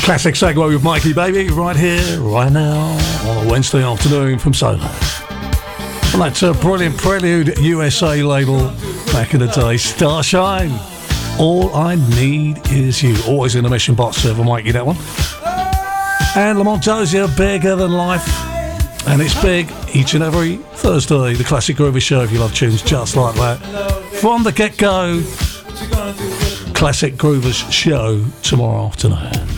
Classic segue with Mikey Baby right here, right now, on a Wednesday afternoon from Soho. And that's a brilliant Prelude USA label back in the day, Starshine. All I Need Is You. Always in the Mission Box server, Mikey, that one. And Lamont Dozier, Bigger Than Life. And it's big each and every Thursday, the Classic Groovers Show, if you love tunes just like that. From the get-go, Classic Groovers Show tomorrow afternoon.